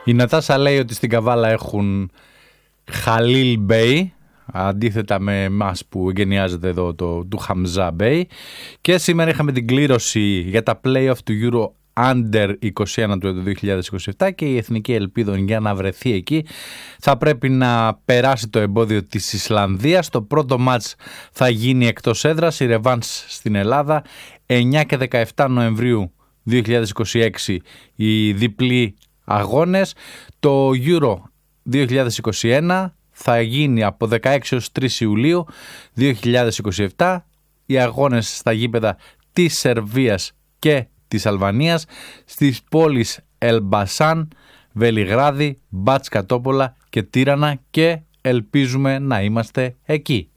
Η Νατάσα λέει ότι στην Καβάλα έχουν Χαλίλ Μπέι, αντίθετα με εμάς που εγκαινιάζεται εδώ του Χαμζά Μπέι. Και σήμερα είχαμε την κλήρωση για τα play-off του Euro Under 21 του 2027 και η Εθνική Ελπίδων για να βρεθεί εκεί θα πρέπει να περάσει το εμπόδιο της Ισλανδίας. Το πρώτο μάτς θα γίνει εκτός έδρας, η ρεβάνς στην Ελλάδα 9 και 17 Νοεμβρίου 2026 οι διπλοί αγώνες. Το Euro 2021 θα γίνει από 16 έως 3 Ιουλίου 2027. Οι αγώνες στα γήπεδα της Σερβίας και της Αλβανίας, στις πόλεις Ελμπασάν, Βελιγράδι, Μπάτς Κατόπολα και Τύρανα, και ελπίζουμε να είμαστε εκεί.